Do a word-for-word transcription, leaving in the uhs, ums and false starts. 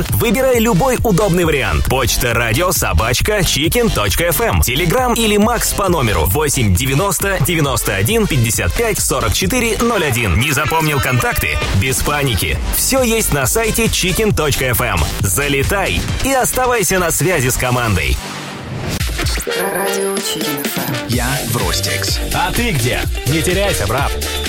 Выбирай любой удобный вариант. Почта радио собачка chicken точка эф эм. Телеграм или Макс по номеру восемь девяносто девяносто один пятьдесят пять сорок четыре ноль один. Не запомнил контакты? Без паники. Все есть на сайте chicken точка эф эм. Залетай и оставайся на связи с командой. Радио Chicken эф эм. Я в Ростикс. А ты где? Не теряйся, брат.